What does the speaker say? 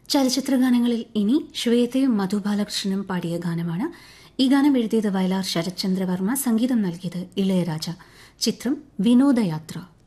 ചലച്ചിത്രഗാനങ്ങളിൽ ഇനി ശ്വേതയും മധു ബാലകൃഷ്ണനും പാടിയ ഗാനമാണ്. ഈ ഗാനം എഴുതിയത് വയലാർ ശരത്ചന്ദ്രവർമ്മ, സംഗീതം നൽകിയത് ഇളയരാജ. ചിത്രം വിനോദയാത്ര.